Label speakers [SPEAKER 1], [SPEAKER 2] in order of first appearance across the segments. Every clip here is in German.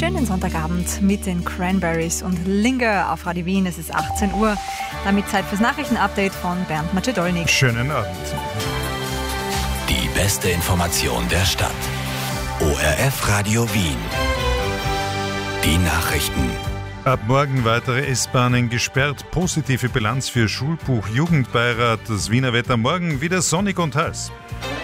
[SPEAKER 1] schönen Sonntagabend mit den Cranberries und Linger auf Radio Wien. Es ist 18 Uhr. Damit Zeit fürs Nachrichtenupdate von Bernd Macedolnik.
[SPEAKER 2] Schönen Abend.
[SPEAKER 3] Die beste Information der Stadt. ORF Radio Wien. Die Nachrichten.
[SPEAKER 2] Ab morgen weitere S-Bahnen gesperrt. Positive Bilanz für Schulbuch Jugendbeirat. Das Wiener Wetter morgen wieder sonnig und heiß.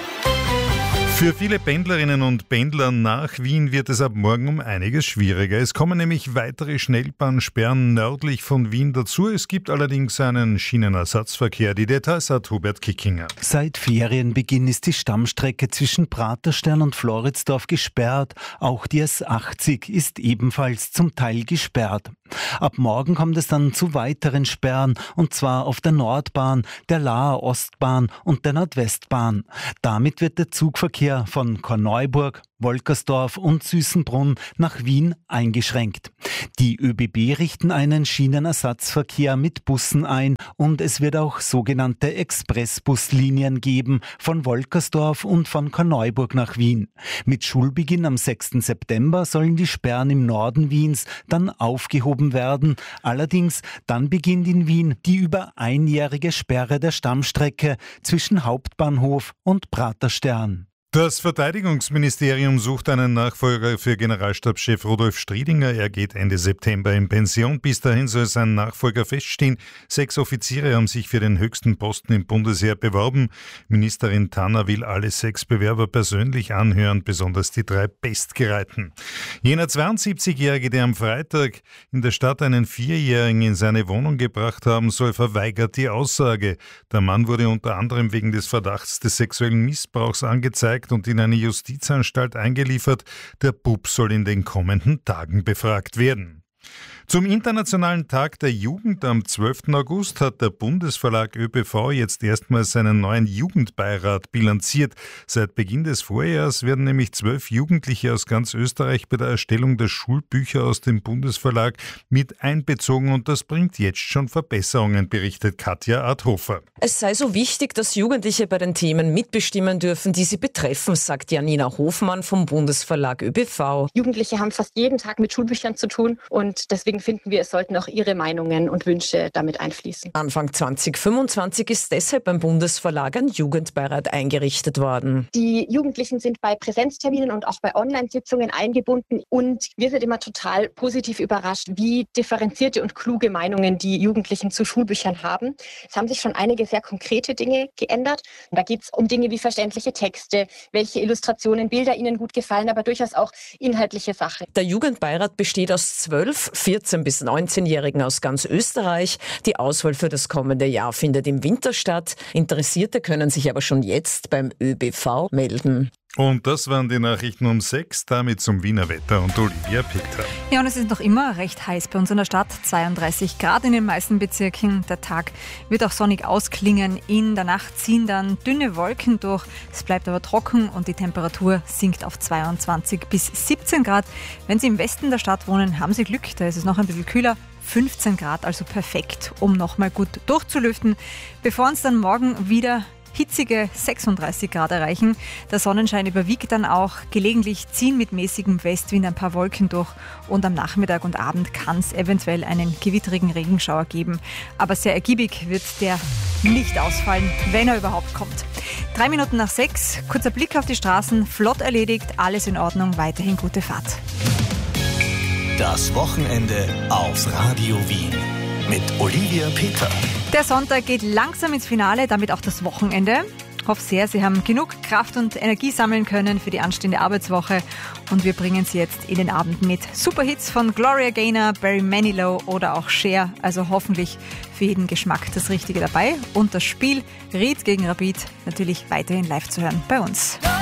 [SPEAKER 2] Für viele Pendlerinnen und Pendler nach Wien wird es ab morgen um einiges schwieriger. Es kommen nämlich weitere Schnellbahnsperren nördlich von Wien dazu. Es gibt allerdings einen Schienenersatzverkehr. Die Details hat Hubert Kickinger.
[SPEAKER 4] Seit Ferienbeginn ist die Stammstrecke zwischen Praterstern und Floridsdorf gesperrt. Auch die S80 ist ebenfalls zum Teil gesperrt. Ab morgen kommt es dann zu weiteren Sperren, und zwar auf der Nordbahn, der Laaer Ostbahn und der Nordwestbahn. Damit wird der Zugverkehr von Korneuburg, Wolkersdorf und Süßenbrunn nach Wien eingeschränkt. Die ÖBB richten einen Schienenersatzverkehr mit Bussen ein und es wird auch sogenannte Expressbuslinien geben von Wolkersdorf und von Korneuburg nach Wien. Mit Schulbeginn am 6. September sollen die Sperren im Norden Wiens dann aufgehoben werden. Allerdings dann beginnt in Wien die über einjährige Sperre der Stammstrecke zwischen Hauptbahnhof und Praterstern.
[SPEAKER 2] Das Verteidigungsministerium sucht einen Nachfolger für Generalstabschef Rudolf Striedinger. Er geht Ende September in Pension. Bis dahin soll sein Nachfolger feststehen. 6 Offiziere haben sich für den höchsten Posten im Bundesheer beworben. Ministerin Tanner will alle 6 Bewerber persönlich anhören, besonders die 3 Bestgereihten. Jener 72-Jährige, der am Freitag in der Stadt einen 4-Jährigen in seine Wohnung gebracht haben soll, verweigert die Aussage. Der Mann wurde unter anderem wegen des Verdachts des sexuellen Missbrauchs angezeigt und in eine Justizanstalt eingeliefert. Der Bub soll in den kommenden Tagen befragt werden. Zum Internationalen Tag der Jugend am 12. August hat der Bundesverlag ÖBV jetzt erstmals seinen neuen Jugendbeirat bilanziert. Seit Beginn des Vorjahres werden nämlich 12 Jugendliche aus ganz Österreich bei der Erstellung der Schulbücher aus dem Bundesverlag mit einbezogen und das bringt jetzt schon Verbesserungen, berichtet Katja Adhofer.
[SPEAKER 5] Es sei so wichtig, dass Jugendliche bei den Themen mitbestimmen dürfen, die sie betreffen, sagt Janina Hofmann vom Bundesverlag ÖBV.
[SPEAKER 6] Jugendliche haben fast jeden Tag mit Schulbüchern zu tun und deswegen finden wir, es sollten auch ihre Meinungen und Wünsche damit einfließen.
[SPEAKER 5] Anfang 2025 ist deshalb beim Bundesverlag ein Jugendbeirat eingerichtet worden.
[SPEAKER 6] Die Jugendlichen sind bei Präsenzterminen und auch bei Online-Sitzungen eingebunden und wir sind immer total positiv überrascht, wie differenzierte und kluge Meinungen die Jugendlichen zu Schulbüchern haben. Es haben sich schon einige sehr konkrete Dinge geändert. Da geht es um Dinge wie verständliche Texte, welche Illustrationen, Bilder ihnen gut gefallen, aber durchaus auch inhaltliche Sachen.
[SPEAKER 5] Der Jugendbeirat besteht aus 12, 14 bis 19-Jährigen aus ganz Österreich. Die Auswahl für das kommende Jahr findet im Winter statt. Interessierte können sich aber schon jetzt beim ÖBV melden.
[SPEAKER 2] Und das waren die Nachrichten um 6, damit zum Wiener Wetter und Olivia Peter.
[SPEAKER 1] Ja, und es ist noch immer recht heiß bei uns in der Stadt. 32 Grad in den meisten Bezirken. Der Tag wird auch sonnig ausklingen. In der Nacht ziehen dann dünne Wolken durch. Es bleibt aber trocken und die Temperatur sinkt auf 22 bis 17 Grad. Wenn Sie im Westen der Stadt wohnen, haben Sie Glück. Da ist es noch ein bisschen kühler. 15 Grad, also perfekt, um nochmal gut durchzulüften. Bevor uns dann morgen wieder hitzige 36 Grad erreichen. Der Sonnenschein überwiegt dann auch. Gelegentlich ziehen mit mäßigem Westwind ein paar Wolken durch und am Nachmittag und Abend kann es eventuell einen gewitterigen Regenschauer geben. Aber sehr ergiebig wird der nicht ausfallen, wenn er überhaupt kommt. 3 Minuten nach 6, kurzer Blick auf die Straßen, flott erledigt, alles in Ordnung, weiterhin gute Fahrt.
[SPEAKER 3] Das Wochenende auf Radio Wien mit Olivia Peter.
[SPEAKER 1] Der Sonntag geht langsam ins Finale, damit auch das Wochenende. Ich hoffe sehr, Sie haben genug Kraft und Energie sammeln können für die anstehende Arbeitswoche. Und wir bringen Sie jetzt in den Abend mit Superhits von Gloria Gaynor, Barry Manilow oder auch Cher. Also hoffentlich für jeden Geschmack das Richtige dabei. Und das Spiel Ried gegen Rapid natürlich weiterhin live zu hören bei uns.